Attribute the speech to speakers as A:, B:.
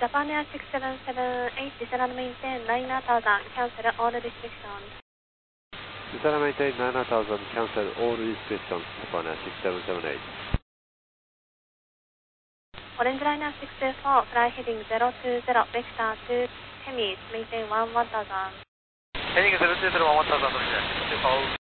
A: Japan Air 677H, descend and maintain 9000, cancel all restrictions.
B: Descend and maintain 9000, cancel all restrictions, Japan Air 6778.
A: Orange Liner 624, fly heading 020, vector to Hemis, maintain 1000.
C: Heading 020, 1000, Orange Liner 624.